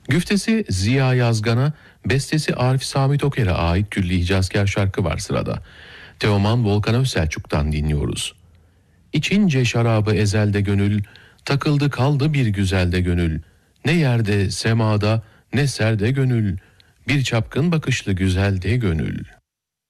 Güftesi Ziya Yazgan'a, bestesi Arif Sami Toker'e ait Külli Hicazkar şarkı var sırada. Teoman Volkan Özselçuk'tan dinliyoruz. İçince şarabı ezelde gönül, takıldı kaldı bir güzelde gönül. Ne yerde semada ne serde gönül, bir çapkın bakışlı güzelde gönül.